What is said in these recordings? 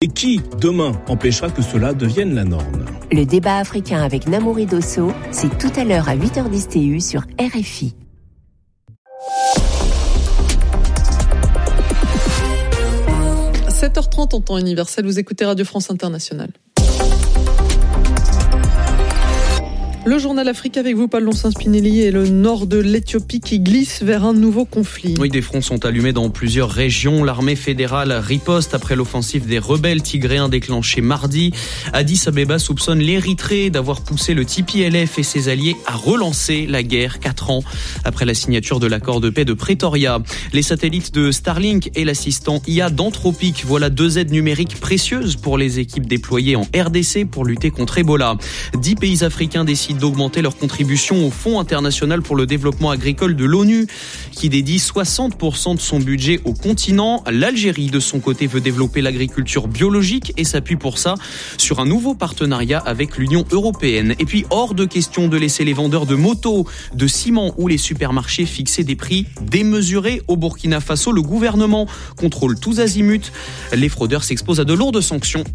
Et qui, demain, empêchera que cela devienne la norme ? Le débat africain avec Namouri Dosso, c'est tout à l'heure à 8h10 TU sur RFI. À 7h30 en temps universel, vous écoutez Radio France Internationale. Le journal Afrique avec vous, Paul Lonsin-Spinelli, et le nord de l'Éthiopie qui glisse vers un nouveau conflit. Oui, des fronts sont allumés dans plusieurs régions. L'armée fédérale riposte après l'offensive des rebelles tigréens déclenchée mardi. Addis Abeba soupçonne l'Érythrée d'avoir poussé le TPLF et ses alliés à relancer la guerre 4 ans après la signature de l'accord de paix de Pretoria. Les satellites de Starlink et l'assistant IA d'Anthropic, voilà 2 aides numériques précieuses pour les équipes déployées en RDC pour lutter contre Ebola. 10 pays africains décident d'augmenter leur contribution au Fonds international pour le développement agricole de l'ONU, qui dédie 60% de son budget au continent. L'Algérie, de son côté, veut développer l'agriculture biologique et s'appuie pour ça sur un nouveau partenariat avec l'Union européenne. Et puis, hors de question de laisser les vendeurs de motos, de ciment ou les supermarchés fixer des prix démesurés. Au Burkina Faso, le gouvernement contrôle tous azimuts. Les fraudeurs s'exposent à de lourdes sanctions.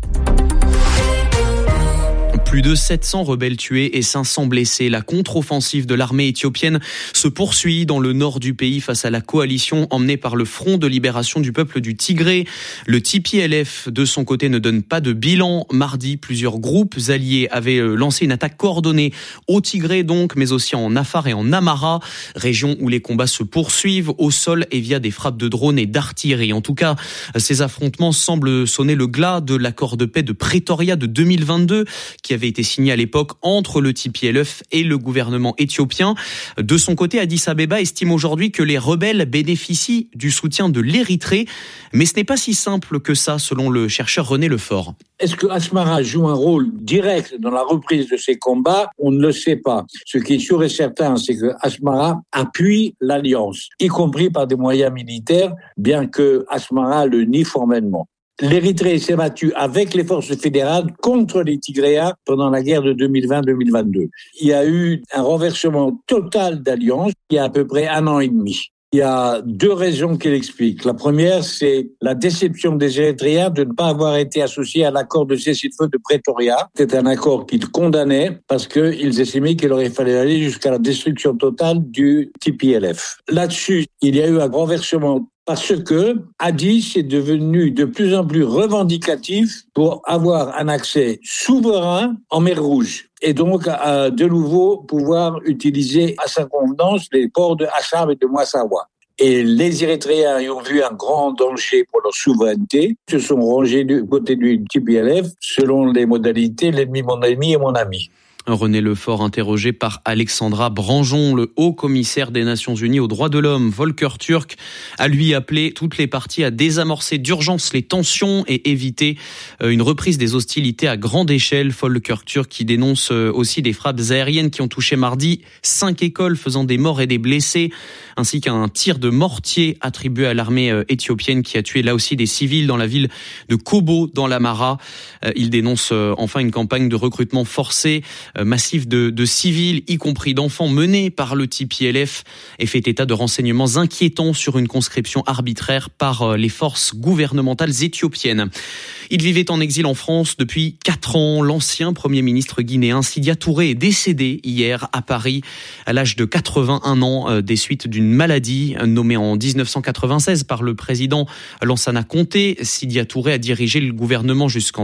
Plus de 700 rebelles tués et 500 blessés. La contre-offensive de l'armée éthiopienne se poursuit dans le nord du pays face à la coalition emmenée par le Front de libération du peuple du Tigré. Le TPLF, de son côté, ne donne pas de bilan. Mardi, plusieurs groupes alliés avaient lancé une attaque coordonnée au Tigré donc, mais aussi en Afar et en Amara, région où les combats se poursuivent au sol et via des frappes de drones et d'artillerie. En tout cas, ces affrontements semblent sonner le glas de l'accord de paix de Pretoria de 2022 qui avait été signé à l'époque entre le TPLF et le gouvernement éthiopien. De son côté, Addis Abeba estime aujourd'hui que les rebelles bénéficient du soutien de l'Érythrée. Mais ce n'est pas si simple que ça, selon le chercheur René Lefort. Est-ce que Asmara joue un rôle direct dans la reprise de ces combats ? On ne le sait pas. Ce qui est sûr et certain, c'est que Asmara appuie l'alliance, y compris par des moyens militaires, bien que Asmara le nie formellement. L'Érythrée s'est battue avec les forces fédérales contre les Tigréens pendant la guerre de 2020-2022. Il y a eu un renversement total d'alliance il y a à peu près 1 an et demi. Il y a 2 raisons qui l'expliquent. La première, c'est la déception des Érythréens de ne pas avoir été associés à l'accord de cessez-le-feu de Pretoria. C'est un accord qu'ils condamnaient parce qu'ils estimaient qu'il aurait fallu aller jusqu'à la destruction totale du TPLF. Là-dessus, il y a eu un renversement parce que Addis est devenu de plus en plus revendicatif pour avoir un accès souverain en mer Rouge. Et donc, de nouveau, pouvoir utiliser à sa convenance les ports de Assab et de Massawa. Et les Érythréens ayant vu un grand danger pour leur souveraineté, se sont rangés du côté du TPLF selon les modalités, l'ennemi, mon ennemi et mon ami. René Lefort, interrogé par Alexandra Branjon, le haut commissaire des Nations Unies aux droits de l'homme. Volker Turk a lui appelé toutes les parties à désamorcer d'urgence les tensions et éviter une reprise des hostilités à grande échelle. Volker Turk qui dénonce aussi des frappes aériennes qui ont touché mardi 5 écoles faisant des morts et des blessés, ainsi qu'un tir de mortier attribué à l'armée éthiopienne qui a tué là aussi des civils dans la ville de Kobo dans l'Amara. Il dénonce enfin une campagne de recrutement forcé massif de civils, y compris d'enfants, menés par le TPLF et fait état de renseignements inquiétants sur une conscription arbitraire par les forces gouvernementales éthiopiennes. Il vivait en exil en France depuis 4 ans. L'ancien Premier ministre guinéen Sidya Touré est décédé hier à Paris à l'âge de 81 ans des suites d'une maladie nommée en 1996 par le président Lansana Conté. Sidya Touré a dirigé le gouvernement jusqu'en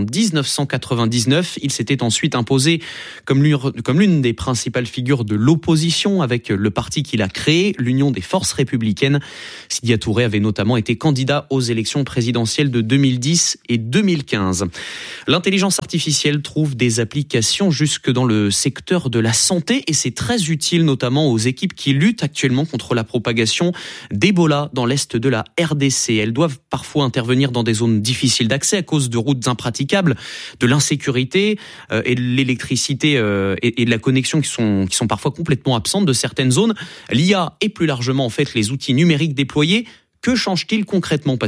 1999. Il s'était ensuite imposé comme l'une des principales figures de l'opposition avec le parti qu'il a créé, l'Union des forces républicaines. Sidya Touré avait notamment été candidat aux élections présidentielles de 2010 et 2015. L'intelligence artificielle trouve des applications jusque dans le secteur de la santé et c'est très utile notamment aux équipes qui luttent actuellement contre la propagation d'Ebola dans l'est de la RDC. Elles doivent parfois intervenir dans des zones difficiles d'accès à cause de routes impraticables, de l'insécurité et de l'électricité et de la connexion qui sont parfois complètement absentes de certaines zones. L'IA et plus largement en fait les outils numériques déployés, que change-t-il concrètement, Patient Ligodi ?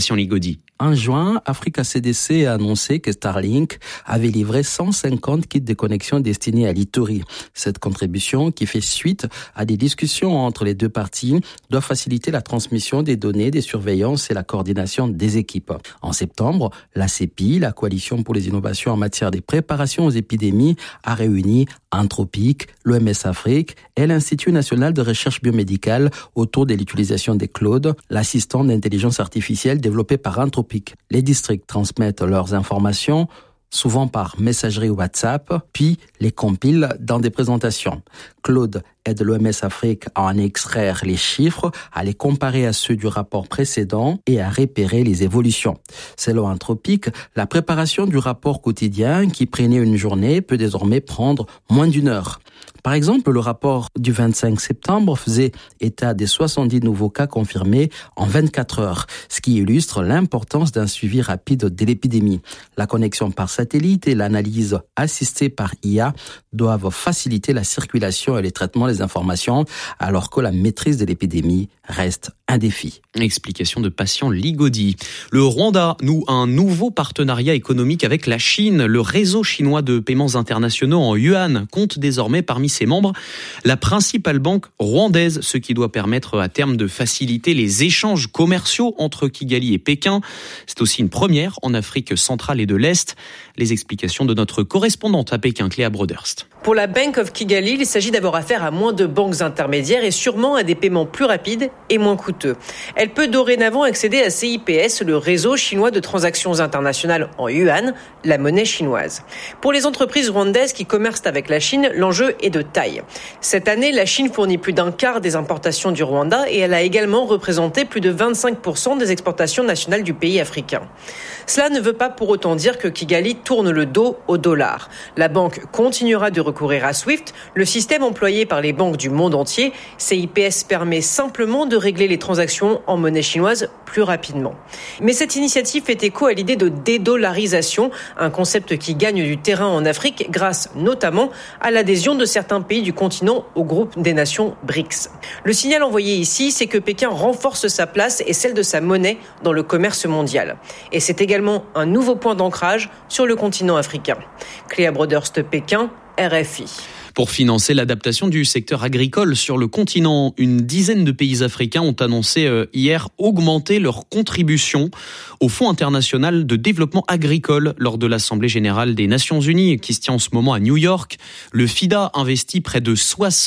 En juin, Africa CDC a annoncé que Starlink avait livré 150 kits de connexion destinés à l'Ituri. Cette contribution, qui fait suite à des discussions entre les deux parties, doit faciliter la transmission des données de surveillance et la coordination des équipes. En septembre, la CEPI, la Coalition pour les innovations en matière de préparation aux épidémies, a réuni Anthropic, l'OMS Afrique et l'Institut national de recherche biomédicale autour de l'utilisation des clouds, l'assistant d'intelligence artificielle développé par Anthropic. Les districts transmettent leurs informations, souvent par messagerie WhatsApp, puis les compilent dans des présentations. Claude aide l'OMS Afrique à en extraire les chiffres, à les comparer à ceux du rapport précédent et à repérer les évolutions. Selon Anthropic, la préparation du rapport quotidien qui prenait une journée peut désormais prendre moins d'1 heure. Par exemple, le rapport du 25 septembre faisait état des 70 nouveaux cas confirmés en 24 heures, ce qui illustre l'importance d'un suivi rapide de l'épidémie. La connexion par satellite et l'analyse assistée par IA doivent faciliter la circulation et le traitement des informations, alors que la maîtrise de l'épidémie reste un défi. Explication de Patient Ligodi. Le Rwanda noue un nouveau partenariat économique avec la Chine. Le réseau chinois de paiements internationaux en yuan compte désormais parmi ses membres la principale banque rwandaise, ce qui doit permettre à terme de faciliter les échanges commerciaux entre Kigali et Pékin. C'est aussi une première en Afrique centrale et de l'Est. Les explications de notre correspondante à Pékin, Cléa Broderst. Pour la Bank of Kigali, il s'agit d'avoir affaire à moins de banques intermédiaires et sûrement à des paiements plus rapides et moins coûteux. Elle peut dorénavant accéder à CIPS, le réseau chinois de transactions internationales en yuan, la monnaie chinoise. Pour les entreprises rwandaises qui commercent avec la Chine, l'enjeu est de taille. Cette année, la Chine fournit plus d'un quart des importations du Rwanda et elle a également représenté plus de 25% des exportations nationales du pays africain. Cela ne veut pas pour autant dire que Kigali tourne le dos au dollar. La banque continuera de recourir à SWIFT, le système employé par les banques du monde entier. CIPS permet simplement de régler les transactions en monnaie chinoise plus rapidement. Mais cette initiative fait écho à l'idée de dédollarisation, un concept qui gagne du terrain en Afrique grâce notamment à l'adhésion de certains pays du continent au groupe des nations BRICS. Le signal envoyé ici, c'est que Pékin renforce sa place et celle de sa monnaie dans le commerce mondial. Et c'est également un nouveau point d'ancrage sur le continent africain. Cléa Broderst, Pékin, RFI. Pour financer l'adaptation du secteur agricole sur le continent, une dizaine de pays africains ont annoncé hier augmenter leur contribution au Fonds international de développement agricole lors de l'Assemblée générale des Nations Unies qui se tient en ce moment à New York. Le FIDA investit près de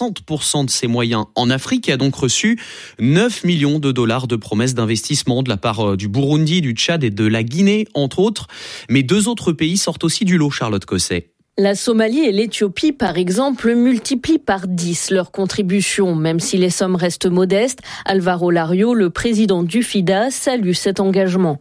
60% de ses moyens en Afrique et a donc reçu 9 millions de dollars de promesses d'investissement de la part du Burundi, du Tchad et de la Guinée, entre autres. Mais 2 autres pays sortent aussi du lot, Charlotte Cosset. La Somalie et l'Éthiopie, par exemple, multiplient par 10 leurs contributions, même si les sommes restent modestes. Alvaro Lario, le président du FIDA, salue cet engagement.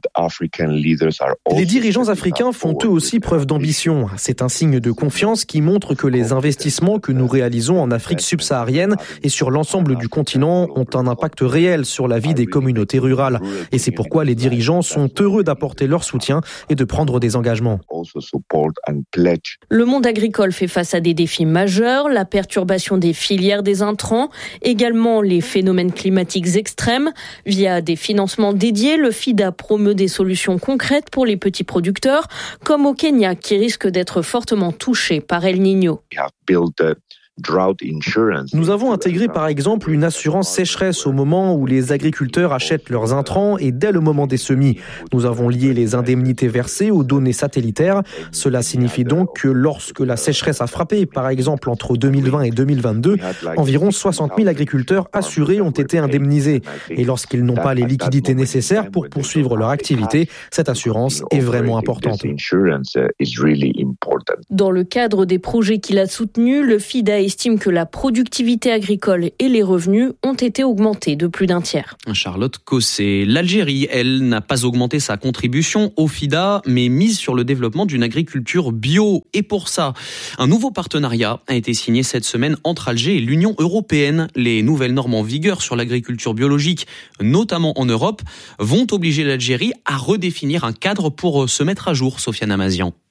Les dirigeants africains font eux aussi preuve d'ambition. C'est un signe de confiance qui montre que les investissements que nous réalisons en Afrique subsaharienne et sur l'ensemble du continent ont un impact réel sur la vie des communautés rurales. Et c'est pourquoi les dirigeants sont heureux d'apporter leur soutien et de prendre des engagements. Le monde agricole fait face à des défis majeurs, la perturbation des filières des intrants, également les phénomènes climatiques extrêmes. Via des financements dédiés, le FIDA promeut des solutions concrètes pour les petits producteurs, comme au Kenya qui risque d'être fortement touché par El Niño. Nous avons intégré par exemple une assurance sécheresse au moment où les agriculteurs achètent leurs intrants et dès le moment des semis. Nous avons lié les indemnités versées aux données satellitaires. Cela signifie donc que lorsque la sécheresse a frappé, par exemple entre 2020 et 2022, environ 60 000 agriculteurs assurés ont été indemnisés. Et lorsqu'ils n'ont pas les liquidités nécessaires pour poursuivre leur activité, cette assurance est vraiment importante. Dans le cadre des projets qu'il a soutenus, le FIDA estime que la productivité agricole et les revenus ont été augmentés de plus d'un tiers. Charlotte Cosset. L'Algérie, elle, n'a pas augmenté sa contribution au FIDA, mais mise sur le développement d'une agriculture bio. Et pour ça, un nouveau partenariat a été signé cette semaine entre Alger et l'Union européenne. Les nouvelles normes en vigueur sur l'agriculture biologique, notamment en Europe, vont obliger l'Algérie à redéfinir un cadre pour se mettre à jour, Sofiane Amazian.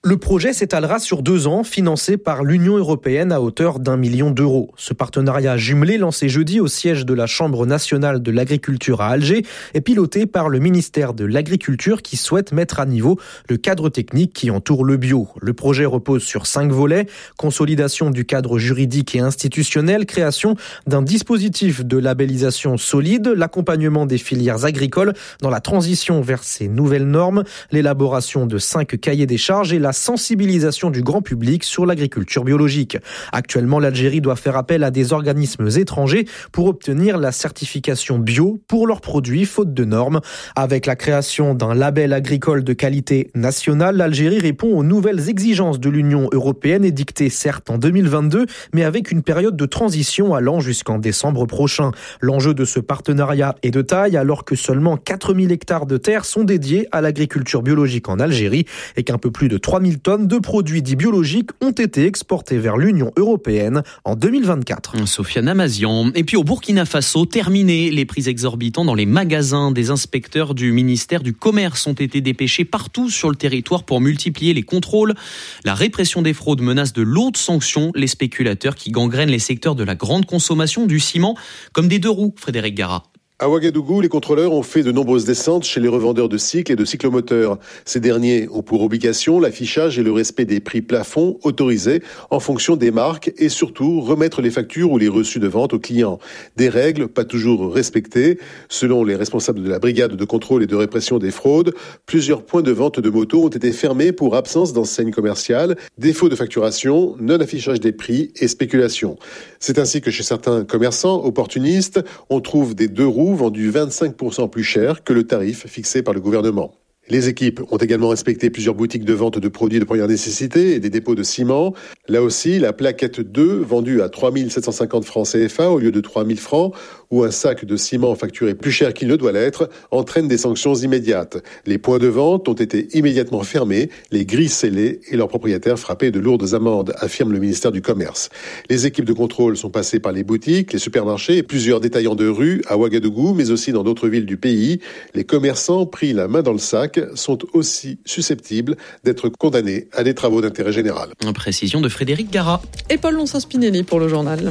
Le projet s'étalera sur 2 ans, financé par l'Union européenne à hauteur d'1 million d'euros. Ce partenariat jumelé, lancé jeudi au siège de la Chambre nationale de l'agriculture à Alger, est piloté par le ministère de l'Agriculture qui souhaite mettre à niveau le cadre technique qui entoure le bio. Le projet repose sur 5 volets: consolidation du cadre juridique et institutionnel, création d'un dispositif de labellisation solide, l'accompagnement des filières agricoles dans la transition vers ces nouvelles normes, l'élaboration de 5 cahiers des charges et la sensibilisation du grand public sur l'agriculture biologique. Actuellement, l'Algérie doit faire appel à des organismes étrangers pour obtenir la certification bio pour leurs produits faute de normes. Avec la création d'un label agricole de qualité nationale, l'Algérie répond aux nouvelles exigences de l'Union européenne édictées certes en 2022, mais avec une période de transition allant jusqu'en décembre prochain. L'enjeu de ce partenariat est de taille alors que seulement 4000 hectares de terre sont dédiés à l'agriculture biologique en Algérie et qu'un peu plus de 3000 tonnes de produits dits biologiques ont été exportés vers l'Union européenne en 2024. Sofiane Amazian. Et puis au Burkina Faso, terminé. Les prix exorbitants dans les magasins. Des inspecteurs du ministère du Commerce ont été dépêchés partout sur le territoire pour multiplier les contrôles. La répression des fraudes menace de lourdes sanctions les spéculateurs qui gangrènent les secteurs de la grande consommation, du ciment comme des 2 roues. Frédéric Gara. À Ouagadougou, les contrôleurs ont fait de nombreuses descentes chez les revendeurs de cycles et de cyclomoteurs. Ces derniers ont pour obligation l'affichage et le respect des prix plafonds autorisés en fonction des marques et surtout remettre les factures ou les reçus de vente aux clients. Des règles pas toujours respectées. Selon les responsables de la brigade de contrôle et de répression des fraudes, plusieurs points de vente de motos ont été fermés pour absence d'enseigne commerciale, défaut de facturation, non-affichage des prix et spéculation. C'est ainsi que chez certains commerçants opportunistes, on trouve des 2 roues vendus 25% plus cher que le tarif fixé par le gouvernement. Les équipes ont également inspecté plusieurs boutiques de vente de produits de première nécessité et des dépôts de ciment. Là aussi, la plaquette 2, vendue à 3 750 francs CFA au lieu de 3 000 francs, ou un sac de ciment facturé plus cher qu'il ne doit l'être, entraîne des sanctions immédiates. Les points de vente ont été immédiatement fermés, les grilles scellées et leurs propriétaires frappés de lourdes amendes, affirme le ministère du Commerce. Les équipes de contrôle sont passées par les boutiques, les supermarchés et plusieurs détaillants de rue à Ouagadougou, mais aussi dans d'autres villes du pays. Les commerçants pris la main dans le sac sont aussi susceptibles d'être condamnés à des travaux d'intérêt général. En précision de Frédéric Gara. Et Paul Lonsin-Spinelli pour le journal.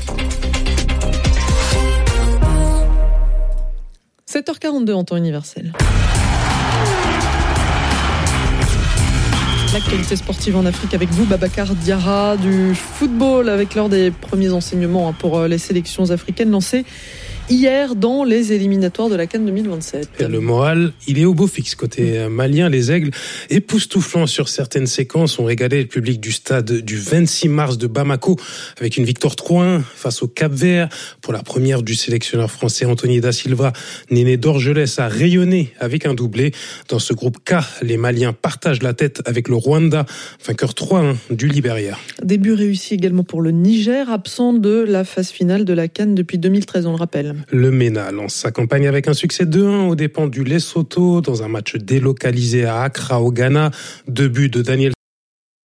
7h42 en temps universel. L'actualité sportive en Afrique avec vous, Babacar Diarra, du football avec l'heure des premiers enseignements pour les sélections africaines lancées hier dans les éliminatoires de la CAN 2027. Et le moral, il est au beau fixe. Côté malien, les Aigles, époustouflants sur certaines séquences, ont régalé le public du stade du 26 mars de Bamako avec une victoire 3-1 face au Cap-Vert. Pour la première du sélectionneur français Anthony Da Silva, Néné d'Orgelès a rayonné avec un doublé. Dans ce groupe K, les Maliens partagent la tête avec le Rwanda, vainqueur 3-1 du Libéria. Début réussi également pour le Niger, absent de la phase finale de la CAN depuis 2013, on le rappelle. Le MENA lance sa campagne avec un succès 2-1 aux dépens du Lesotho dans un match délocalisé à Accra au Ghana. 2 buts de Daniel